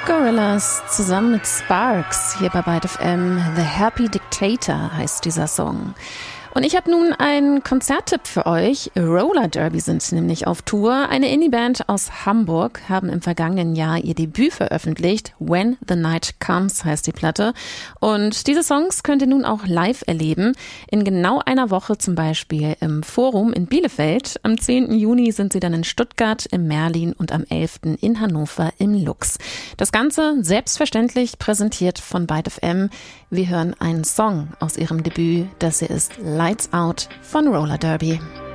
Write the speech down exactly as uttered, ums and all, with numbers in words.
Gorillaz zusammen mit Sparks hier bei Byte F M. The Happy Dictator heißt dieser Song. Und ich habe nun einen Konzerttipp für euch. Roller Derby sind nämlich auf Tour. Eine Indie-Band aus Hamburg haben im vergangenen Jahr ihr Debüt veröffentlicht. When the Night Comes heißt die Platte. Und diese Songs könnt ihr nun auch live erleben. In genau einer Woche zum Beispiel im Forum in Bielefeld. Am zehnten Juni sind sie dann in Stuttgart, im Merlin und am elften in Hannover im Lux. Das Ganze selbstverständlich präsentiert von Byte F M. Wir hören einen Song aus ihrem Debüt. Das hier ist Lights Out von Roller Derby.